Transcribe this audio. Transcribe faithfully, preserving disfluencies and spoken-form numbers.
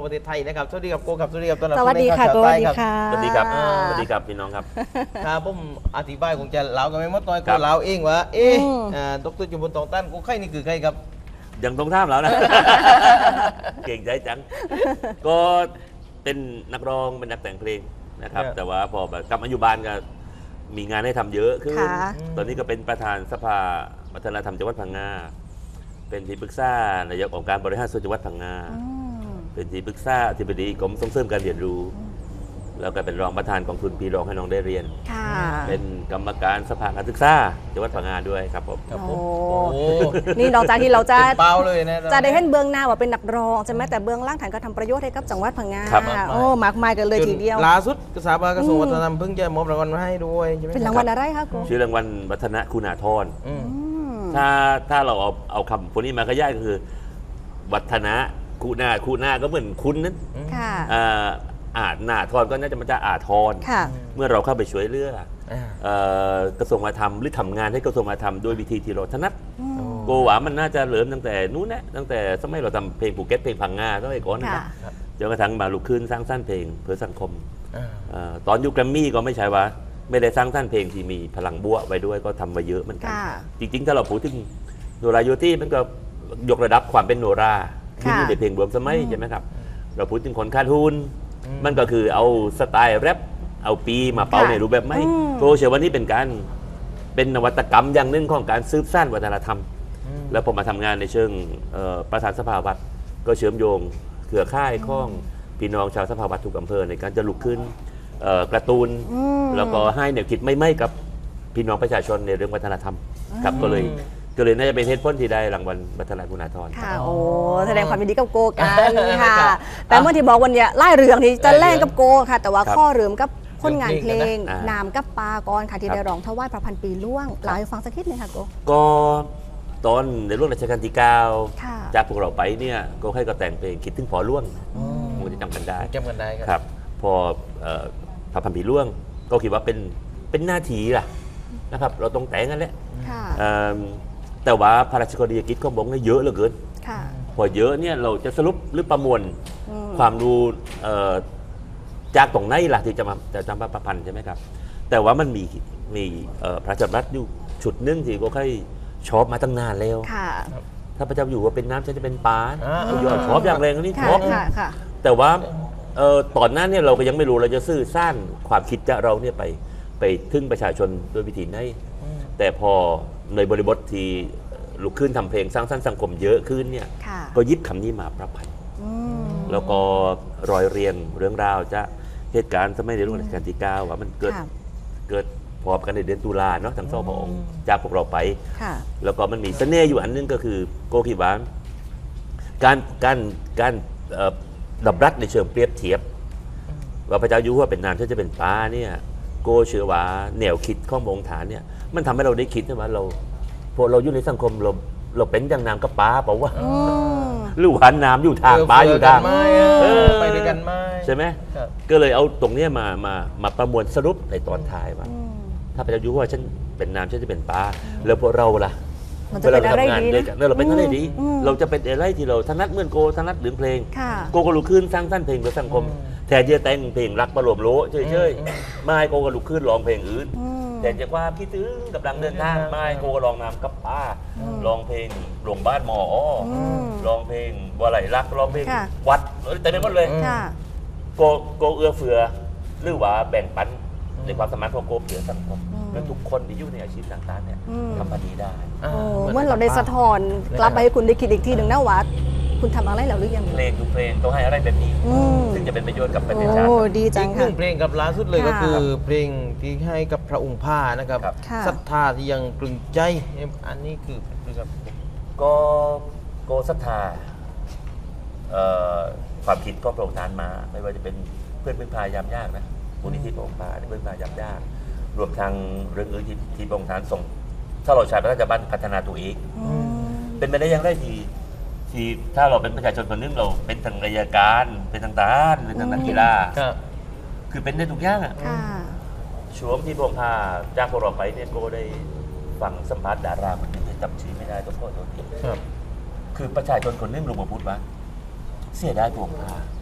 ประเทศไทยนะครับสวัสดีครับโกครับสวัสดีครับตอนรับสวัสดีค่ะโกสวัสดีค่ะสวัสดีครับสวัสดีครับพี่น้องครับครับผมอธิบายคงจะเล่ากันไม่หมดน้อยก็เล่าเองว่าเอ๊ะดรจุมพลทองตั้นกูใครนี่คือใครครับยังต้องท่ามแล้วนะ เก่งใจจังก็เป็นนักร้องเป็นนักแต่งเพลงนะครับแต่ว่าพอแบบกลับมาอยู่บ้านก็มีงานให้ทำเยอะขึ้นตอนนี้ก็เป็นประธานสภาวัฒนธรรมจังหวัดพังงาเป็นที่ปรึกษานายกองค์การบริหารส่วนจังหวัดพังงาเป็นที่ปรึกษาอธิบดีกรมส่งเสริมการเรียนรู้แล้วก็เป็นรองประธานกองทุนพี่รองให้น้องได้เรียนเป็นกรรมการสภาการศึกษาจังหวัดพังงาด้วยครับผมครับผมนี่นอกจากที่เราจะเปล่าเลยนะจะได้เห็นเบื้องหน้าว่าเป็นนักร้องใช่ไหมแต่เบื้องล่างฐานก็ทำประโยชน์ให้กับจังหวัดพังงาโอ้มากมายกันเลยทีเดียวล่าสุดกระทรวงกระทรวงวัฒนธรรมเพิ่งจะมอบรางวัลมาให้ด้วยใช่ไหมเป็นรางวัลอะไรคะกูชื่อรางวัลวัฒนคุณาธรถ้าถ้าเราเอาเอาคำพวกนี้มาขยายก็คือวัฒนะคุณาคุณาก็เหมือนคุณนั้นอาจหนาทรก็น่าจะมาจากอาทรเมื่อเราเข้าไปช่วยเหลือกระทรวงวัฒนธรรมหรือทำงานให้กระทรวงวัฒนธรรมโดยวิธีที่เราถนัดโกวามันน่าจะเริ่มตั้งแต่นู้นนะตั้งแต่สมัยเราทำเพลงภูเก็ตเพลงพังงาก็ไอ้ก้อนนะจนกระทั่งมาลุกขึ้นสร้างสรรค์เพลงเพื่อสังคมตอนยุคแกรมมี่ก็ไม่ใช่ว่าไม่ได้สร้างสรรค์เพลงที่มีพลังบวกไว้ด้วยก็ทำมาเยอะเหมือนกันจริงๆถ้าเราพูดถึงโนราโยตี้มันก็ยกระดับความเป็นโนราที่มีในเพลงรวมสมัยใช่ไหมครับเราพูดถึงคนคาทูนมันก็คือเอาสไตล์แรปเอาปีมาเป่าในรูปแบบไม่โกเชื่อว่านี่เป็นการเป็นนวัตกรรมอย่างหนึ่งของการสืบสานวัฒนธรรมแล้วผมมาทำงานในเชิงประธานสภาวัดก็เชื่อมโยงเครือข่ายของพี่น้องชาวสภาวัดทุกอำเภอในการจะลุกขึ้นกระตูนแล้วก็ให้แนวคิดไม่ไม่กับพี่น้องประชาชนในเรื่องวัฒนธรรมครับก็เลยก็เลยน่าจะเป็นเหตุผลที่ได้รางวัลวัฒนคุณาธรค่ะโอ้แสดงความยินดีกับโกกันค่ะแต่เมื่อที่บอกวันนี้ไล่เรื่องนี้จะแล่งกับโกค่ะแต่ว่าข้อเริ่มกับผลงานเพลงนามกับปากรค่ะที่ได้ร้องถวายพระพันปีล่วงเล่าให้ฟังสักนิดนึงค่ะโกก็ตอนในรุ่นรัชกาลที่เก้าจากพวกเราไปเนี่ยก็ให้ก็แต่งเพลงคิดถึงพอล่วงมันจะจำกันได้จำกันได้ครับพอพระพันปีล่วงก็คิดว่าเป็นเป็นหน้าที่ล่ะนะครับเราต้องแต่งกันแหละแต่ว่าพระราชกรณียกิจก็บอกว่าเยอะเหลือเกินพอเยอะเนี่ยเราจะสรุปหรือประมวลความรู้จากตรงไหนล่ะที่จะมาจะจำพระประพันธ์ใช่ไหมครับแต่ว่ามันมีมีพระราชบัญญัติอยู่ชุดนึงที่ก็ค่อยชอบมาตั้งนานแล้วถ้าพระเจ้าอยู่ว่าเป็นน้ำฉันจะเป็นปลายอดชอบอย่างแรงนี่ชอบแต่ว่าตอนนั้นเนี่ยเราก็ยังไม่รู้เราจะสื่อสร้างความคิดจะเราเนี่ยไปไปถึงประชาชนโดยวิธีไหนแต่พอในบริบทที่ลุกขึ้นทำเพลงสร้างสรรค์สังคมเยอะขึ้นเนี่ยก็ยิบคำนี้มาประพันธ์แล้วก็รอยเรียงเรื่องราวจะเหตุการณ์สมัยในรุ่นรัชกาลที่เก้าว่ามันเกิดเกิดพร้อมกันในเดือนตุลาเนาะทั้งสองพระองค์จากพวกเราไปแล้วก็มันมีเสน่ห์อยู่อันนึงก็คือโกคิดว่าการการการดับรัดในเชิงเปรียบเทียบว่าพระเจ้าอยู่หัวเป็นน้ำที่จะเป็นฟ้าเนี่ยโกเชื่อว่าแนวคิดข้ององค์ฐานเนี่ยมันทำให้เราได้คิดนะว่าเราพอเราอยู่ในสังคมเราเราเป็นอย่างน้ำกับปลาเปล่าวะหรือว่าน้ำอยู่ทางปลาอยู่ทางไปด้วยกันไหมใช่ไหมก็เลยเอาตรงนี้มามามาประมวลสรุปในตอนท้ายว่าถ้าพระเจ้าอยู่ว่าฉันเป็นน้ำฉันจะเป็นปลาแล้วพวกเราล่ะเวลาเราทำงานด้วยกันเราเป็นอะไรดีเราจะเป็นอะไรที่เราถนัดเหมือนโกถนัดหรือเพลงโกก็ลุกขึ้นสร้างสรรค์เพลงเพื่อสังคมแทนจะแต่งเพลงรักประโลมโลเฉยๆไม่โกก็ลุกขึ้นร้องเพลงอื่นแต่จะว่าคิดถึงกำลังเดินทางไม่โกก็ร้องน้ำกับป้าร้องเพลงหลวงบ้านหมอร้องเพลงว่าไหลรักร้องเพลงวัดแต่ไม่หมดเลยโกโกเอื้อเฟื้อหรือว่าแบ่งปันในความสามารถของโกเผื่อสังคมและทุกคนที่อยู่ในอาชีพต่างๆเนี่ยทำดีได้เมื่อเราได้สะท้อนกลับไปให้คุณได้คิดอีกทีหนึ่งนะว่าคุณทำอะไรแล้วหรือยังเพลงทุกเพลงต้องให้อะไรแบบนี้ถึงจะเป็นประโยชน์กับประเทศชาติดีจังค่ะอีกหนึ่งเพลงกับล่าสุดเลยก็คือเพลงที่ให้กับพระองค์ผ้านะครับศรัทธาที่ยังตรึงใจอันนี้คือครับก็โกศรัทธาความคิดก็โปร่งทานมาไม่ว่าจะเป็นเพื่อนพึ่งพายามยากนะมูลนิธิพระองค์ผ้าเพื่อนพายามยากรวมทางเรื่องอื่นที่ที่พระองค์ท่านส่งถ้าเราใช้พระราชบัญญัติพัฒนาตัวเองเป็นไปได้ยังไงที่ที่ถ้าเราเป็นประชาชนคนนึงเราเป็นทางราชการเป็นทางทหารเป็นทางนักกีฬาคือเป็นได้ทุกอย่างอ่ะช่วงที่พระองค์พาจากพวกเราไปเนี่ยก็ได้ฟังสัมภาษณ์ดาราคนนึงจำชื่อไม่ได้ต้องขอโทษทีคือประชาชนคนนึงลงมาพูดว่าเสียดายพระองค์พา